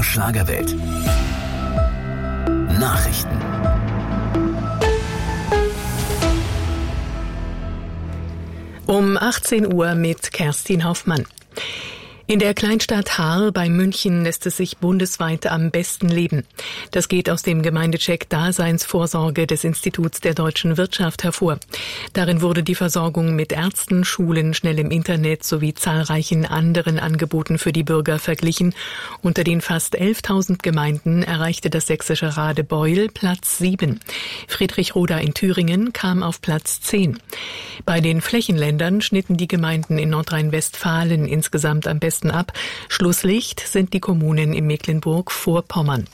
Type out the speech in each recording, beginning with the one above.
MDR Schlagerwelt. Nachrichten. Um 18 Uhr mit Kerstin Hoffmann. In der Kleinstadt Haar bei München lässt es sich bundesweit am besten leben. Das geht aus dem Gemeindecheck Daseinsvorsorge des Instituts der deutschen Wirtschaft hervor. Darin wurde die Versorgung mit Ärzten, Schulen, schnellem Internet sowie zahlreichen anderen Angeboten für die Bürger verglichen. Unter den fast 11.000 Gemeinden erreichte das sächsische Radebeul Platz 7. Friedrichroda in Thüringen kam auf Platz 10. Bei den Flächenländern schnitten die Gemeinden in Nordrhein-Westfalen insgesamt am besten ab. Schlusslicht sind die Kommunen in Mecklenburg-Vorpommern.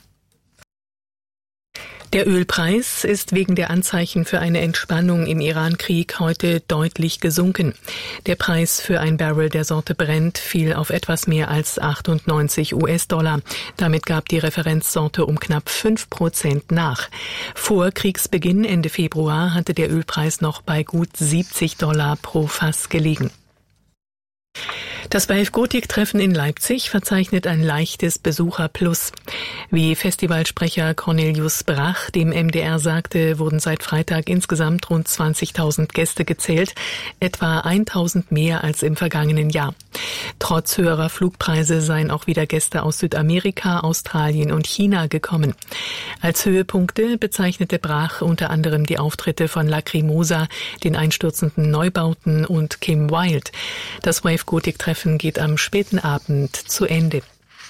Der Ölpreis ist wegen der Anzeichen für eine Entspannung im Iran-Krieg heute deutlich gesunken. Der Preis für ein Barrel der Sorte Brent fiel auf etwas mehr als 98 US-Dollar. Damit gab die Referenzsorte um knapp 5% nach. Vor Kriegsbeginn Ende Februar hatte der Ölpreis noch bei gut 70 Dollar pro Fass gelegen. Das Wave Gothic-Treffen in Leipzig verzeichnet ein leichtes Besucherplus. Wie Festivalsprecher Cornelius Brach dem MDR sagte, wurden seit Freitag insgesamt rund 20.000 Gäste gezählt, etwa 1.000 mehr als im vergangenen Jahr. Trotz höherer Flugpreise seien auch wieder Gäste aus Südamerika, Australien und China gekommen. Als Höhepunkte bezeichnete Brach unter anderem die Auftritte von Lacrimosa, den einstürzenden Neubauten und Kim Wilde. Das Wave Gothic-Treffen geht am späten Abend zu Ende.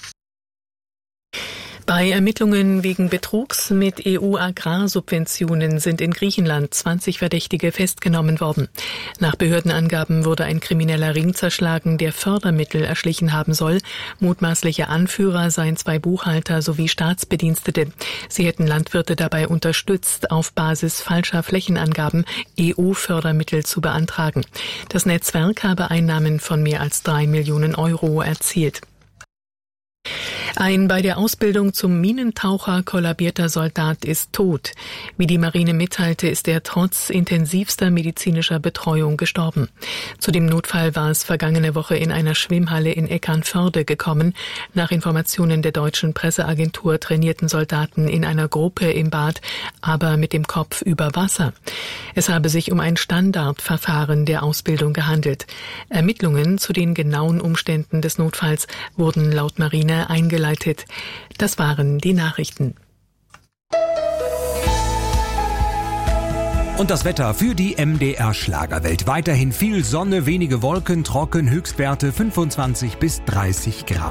Bei Ermittlungen wegen Betrugs mit EU-Agrarsubventionen sind in Griechenland 20 Verdächtige festgenommen worden. Nach Behördenangaben wurde ein krimineller Ring zerschlagen, der Fördermittel erschlichen haben soll. Mutmaßliche Anführer seien 2 Buchhalter sowie Staatsbedienstete. Sie hätten Landwirte dabei unterstützt, auf Basis falscher Flächenangaben EU-Fördermittel zu beantragen. Das Netzwerk habe Einnahmen von mehr als 3 Millionen Euro erzielt. Ein bei der Ausbildung zum Minentaucher kollabierter Soldat ist tot. Wie die Marine mitteilte, ist er trotz intensivster medizinischer Betreuung gestorben. Zu dem Notfall war es vergangene Woche in einer Schwimmhalle in Eckernförde gekommen. Nach Informationen der deutschen Presseagentur trainierten Soldaten in einer Gruppe im Bad, aber mit dem Kopf über Wasser. Es habe sich um ein Standardverfahren der Ausbildung gehandelt. Ermittlungen zu den genauen Umständen des Notfalls wurden laut Marine eingeleitet. Das waren die Nachrichten. Und das Wetter für die MDR Schlagerwelt. Weiterhin viel Sonne, wenige Wolken, trocken, Höchstwerte 25 bis 30 Grad.